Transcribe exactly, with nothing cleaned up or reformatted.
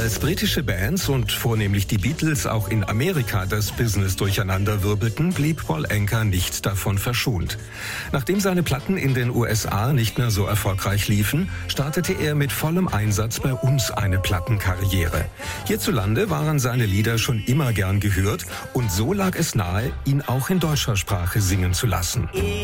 Als britische Bands und vornehmlich die Beatles auch in Amerika das Business durcheinanderwirbelten, blieb Paul Anka nicht davon verschont. Nachdem seine Platten in den U S A nicht mehr so erfolgreich liefen, startete er mit vollem Einsatz bei uns eine Plattenkarriere. Hierzulande waren seine Lieder schon immer gern gehört und so lag es nahe, ihn auch in deutscher Sprache singen zu lassen.